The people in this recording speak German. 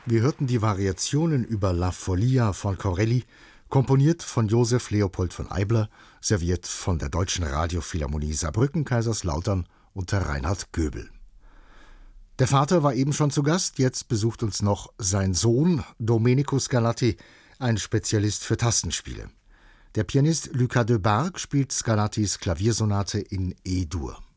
Wir hörten die Variationen über La Follia von Corelli, komponiert von Joseph Leopold von Eibler, serviert von der Deutschen Radiophilharmonie Saarbrücken Kaiserslautern unter Reinhard Göbel. Der Vater war eben schon zu Gast, jetzt besucht uns noch sein Sohn Domenico Scarlatti, ein Spezialist für Tastenspiele. Der Pianist Lucas de Bargue spielt Scarlattis Klaviersonate in E-Dur.